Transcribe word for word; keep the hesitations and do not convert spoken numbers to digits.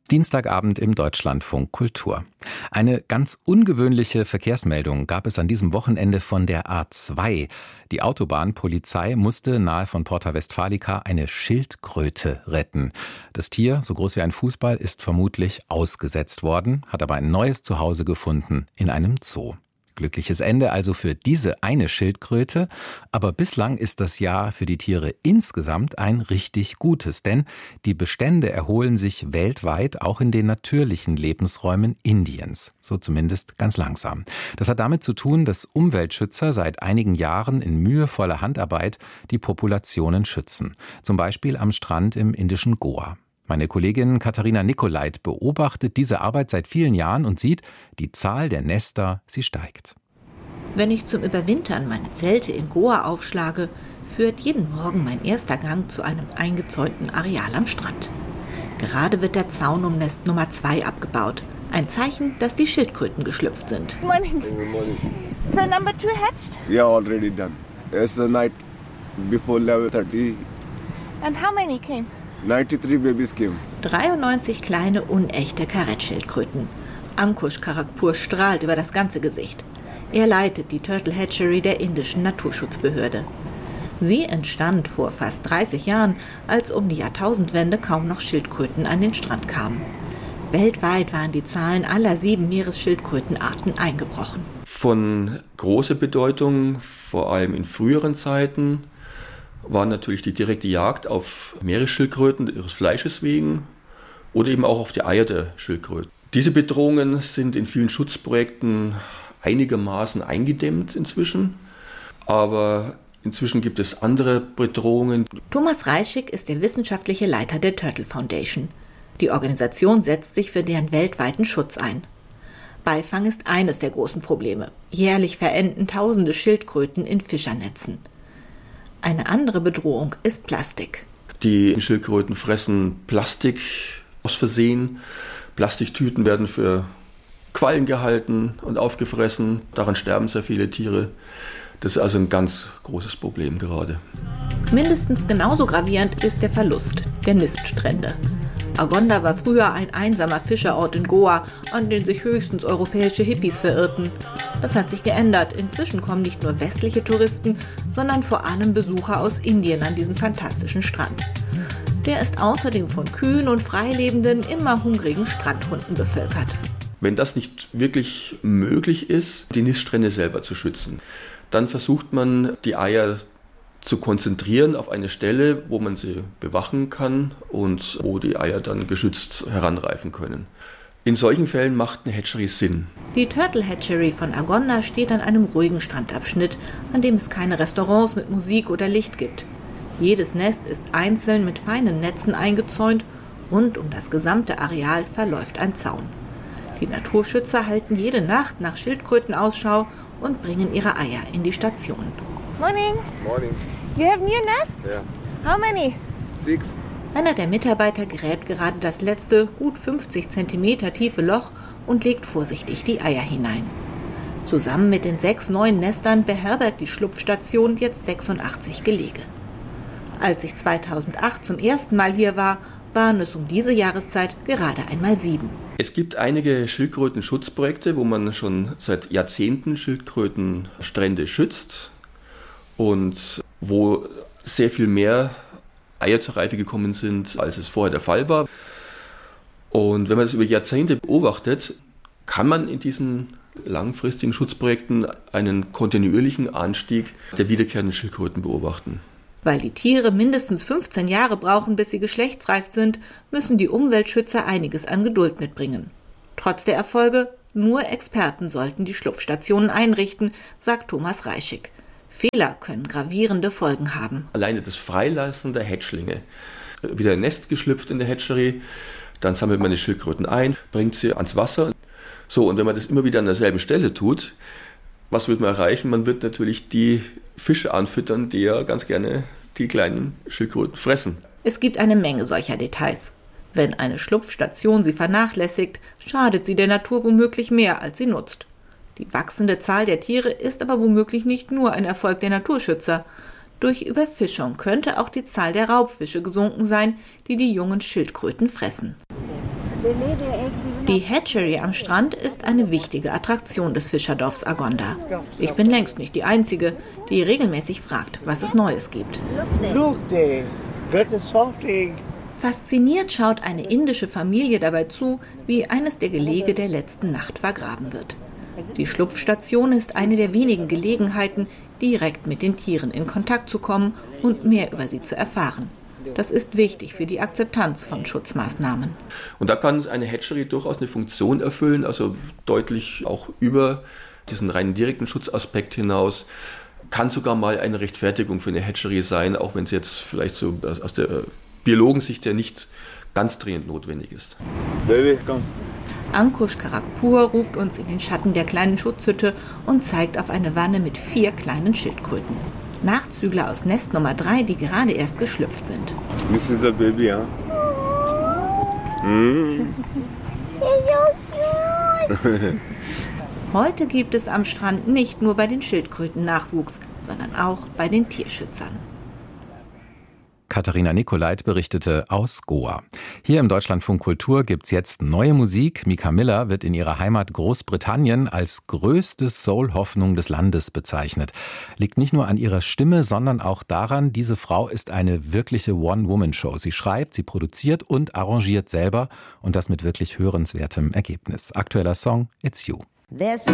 Dienstagabend im Deutschlandfunk Kultur. Eine ganz ungewöhnliche Verkehrsmeldung gab es an diesem Wochenende von der A zwei. Die Autobahnpolizei musste nahe von Porta Westfalica eine Schildkröte retten. Das Tier, so groß wie ein Fußball, ist vermutlich ausgesetzt worden, hat aber ein neues Zuhause gefunden in einem Zoo. Glückliches Ende also für diese eine Schildkröte, aber bislang ist das Jahr für die Tiere insgesamt ein richtig gutes, denn die Bestände erholen sich weltweit auch in den natürlichen Lebensräumen Indiens, so zumindest ganz langsam. Das hat damit zu tun, dass Umweltschützer seit einigen Jahren in mühevoller Handarbeit die Populationen schützen, zum Beispiel am Strand im indischen Goa. Meine Kollegin Katharina Nicolait beobachtet diese Arbeit seit vielen Jahren und sieht, die Zahl der Nester, sie steigt. Wenn ich zum Überwintern meine Zelte in Goa aufschlage, führt jeden Morgen mein erster Gang zu einem eingezäunten Areal am Strand. Gerade wird der Zaun um Nest Nummer zwei abgebaut. Ein Zeichen, dass die Schildkröten geschlüpft sind. Good morning. Good morning. So number two hatched? Yeah, already done. It's the night before eleven thirty. And how many came? ninety-three babies came. dreiundneunzig kleine, unechte Karettschildkröten. Ankush Karakpur strahlt über das ganze Gesicht. Er leitet die Turtle Hatchery der indischen Naturschutzbehörde. Sie entstand vor fast dreißig Jahren, als um die Jahrtausendwende kaum noch Schildkröten an den Strand kamen. Weltweit waren die Zahlen aller sieben Meeresschildkrötenarten eingebrochen. Von großer Bedeutung, vor allem in früheren Zeiten, war natürlich die direkte Jagd auf Meeresschildkröten ihres Fleisches wegen oder eben auch auf die Eier der Schildkröten. Diese Bedrohungen sind in vielen Schutzprojekten einigermaßen eingedämmt inzwischen, aber inzwischen gibt es andere Bedrohungen. Thomas Reischig ist der wissenschaftliche Leiter der Turtle Foundation. Die Organisation setzt sich für deren weltweiten Schutz ein. Beifang ist eines der großen Probleme. Jährlich verenden tausende Schildkröten in Fischernetzen. Eine andere Bedrohung ist Plastik. Die Schildkröten fressen Plastik aus Versehen. Plastiktüten werden für Quallen gehalten und aufgefressen. Daran sterben sehr viele Tiere. Das ist also ein ganz großes Problem gerade. Mindestens genauso gravierend ist der Verlust der Niststrände. Agonda war früher ein einsamer Fischerort in Goa, an den sich höchstens europäische Hippies verirrten. Das hat sich geändert. Inzwischen kommen nicht nur westliche Touristen, sondern vor allem Besucher aus Indien an diesen fantastischen Strand. Der ist außerdem von Kühen und freilebenden, immer hungrigen Strandhunden bevölkert. Wenn das nicht wirklich möglich ist, die Niststrände selber zu schützen, dann versucht man, die Eier zu konzentrieren auf eine Stelle, wo man sie bewachen kann und wo die Eier dann geschützt heranreifen können. In solchen Fällen macht eine Hatchery Sinn. Die Turtle Hatchery von Agonda steht an einem ruhigen Strandabschnitt, an dem es keine Restaurants mit Musik oder Licht gibt. Jedes Nest ist einzeln mit feinen Netzen eingezäunt. Rund um das gesamte Areal verläuft ein Zaun. Die Naturschützer halten jede Nacht nach Schildkröten Ausschau und bringen ihre Eier in die Station. Morning. Morning. You have new nests? Yeah. How many? Six. Einer der Mitarbeiter gräbt gerade das letzte, gut fünfzig Zentimeter tiefe Loch und legt vorsichtig die Eier hinein. Zusammen mit den sechs neuen Nestern beherbergt die Schlupfstation jetzt sechsundachtzig Gelege. Als ich zweitausendacht zum ersten Mal hier war, waren es um diese Jahreszeit gerade einmal sieben. Es gibt einige Schildkrötenschutzprojekte, wo man schon seit Jahrzehnten Schildkrötenstrände schützt und wo sehr viel mehr Eier zur Reife gekommen sind, als es vorher der Fall war. Und wenn man das über Jahrzehnte beobachtet, kann man in diesen langfristigen Schutzprojekten einen kontinuierlichen Anstieg der wiederkehrenden Schildkröten beobachten. Weil die Tiere mindestens fünfzehn Jahre brauchen, bis sie geschlechtsreif sind, müssen die Umweltschützer einiges an Geduld mitbringen. Trotz der Erfolge, nur Experten sollten die Schlupfstationen einrichten, sagt Thomas Reischig. Fehler können gravierende Folgen haben. Alleine das Freilassen der Hatchlinge. Wieder ein Nest geschlüpft in der Hatchery, dann sammelt man die Schildkröten ein, bringt sie ans Wasser. So, und wenn man das immer wieder an derselben Stelle tut, was wird man erreichen? Man wird natürlich die Fische anfüttern, die ja ganz gerne die kleinen Schildkröten fressen. Es gibt eine Menge solcher Details. Wenn eine Schlupfstation sie vernachlässigt, schadet sie der Natur womöglich mehr, als sie nutzt. Die wachsende Zahl der Tiere ist aber womöglich nicht nur ein Erfolg der Naturschützer. Durch Überfischung könnte auch die Zahl der Raubfische gesunken sein, die die jungen Schildkröten fressen. Die Hatchery am Strand ist eine wichtige Attraktion des Fischerdorfs Agonda. Ich bin längst nicht die Einzige, die regelmäßig fragt, was es Neues gibt. Look there, got a soft egg. Fasziniert schaut eine indische Familie dabei zu, wie eines der Gelege der letzten Nacht vergraben wird. Die Schlupfstation ist eine der wenigen Gelegenheiten, direkt mit den Tieren in Kontakt zu kommen und mehr über sie zu erfahren. Das ist wichtig für die Akzeptanz von Schutzmaßnahmen. Und da kann eine Hatchery durchaus eine Funktion erfüllen, also deutlich auch über diesen reinen direkten Schutzaspekt hinaus. Kann sogar mal eine Rechtfertigung für eine Hatchery sein, auch wenn es jetzt vielleicht so aus der Biologensicht ja nicht ganz dringend notwendig ist. Baby, komm. Ankush Karakpur ruft uns in den Schatten der kleinen Schutzhütte und zeigt auf eine Wanne mit vier kleinen Schildkröten. Nachzügler aus Nest Nummer drei, die gerade erst geschlüpft sind. This is a baby, ja? Mm. Heute gibt es am Strand nicht nur bei den Schildkröten Nachwuchs, sondern auch bei den Tierschützern. Katharina Nicolait berichtete aus Goa. Hier im Deutschlandfunk Kultur gibt's jetzt neue Musik. Mika Miller wird in ihrer Heimat Großbritannien als größte Soul-Hoffnung des Landes bezeichnet. Liegt nicht nur an ihrer Stimme, sondern auch daran, diese Frau ist eine wirkliche One-Woman-Show. Sie schreibt, sie produziert und arrangiert selber und das mit wirklich hörenswertem Ergebnis. Aktueller Song It's You. There's